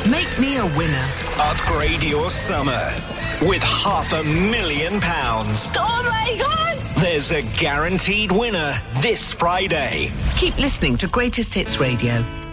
Make me a winner. Upgrade your summer with £500,000. Oh my God! There's a guaranteed winner this Friday. Keep listening to Greatest Hits Radio.